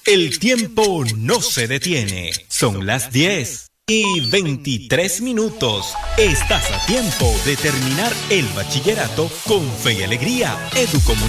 El tiempo no se detiene. Son las 10:23. Estás a tiempo de terminar el bachillerato con fe y alegría. Educomunicaciones.